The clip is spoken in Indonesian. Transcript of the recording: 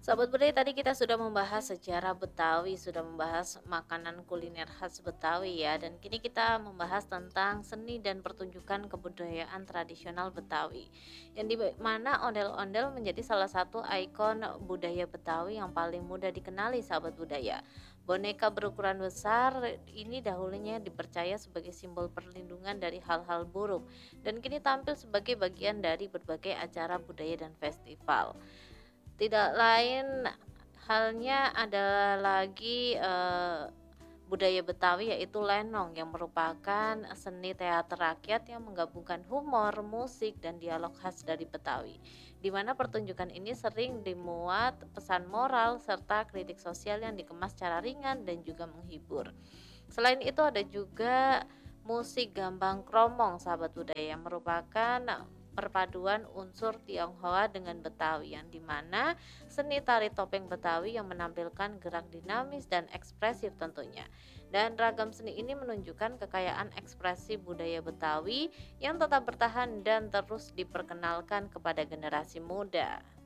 Sahabat budaya tadi kita sudah membahas sejarah Betawi, sudah membahas makanan kuliner khas Betawi ya, dan kini kita membahas tentang seni dan pertunjukan kebudayaan tradisional Betawi. Yang di mana ondel-ondel menjadi salah satu ikon budaya Betawi yang paling mudah dikenali sahabat budaya. Boneka berukuran besar ini dahulunya dipercaya sebagai simbol perlindungan dari hal-hal buruk dan kini tampil sebagai bagian dari berbagai acara budaya dan festival. Tidak lain halnya adalah lagi, budaya Betawi yaitu lenong yang merupakan seni teater rakyat yang menggabungkan humor, musik, dan dialog khas dari Betawi. Di mana pertunjukan ini sering dimuat pesan moral serta kritik sosial yang dikemas secara ringan dan juga menghibur. Selain itu ada juga musik gambang kromong sahabat budaya yang merupakan perpaduan unsur Tionghoa dengan Betawi yang dimana seni tari topeng Betawi yang menampilkan gerak dinamis dan ekspresif tentunya. Dan ragam seni ini menunjukkan kekayaan ekspresi budaya Betawi yang tetap bertahan dan terus diperkenalkan kepada generasi muda.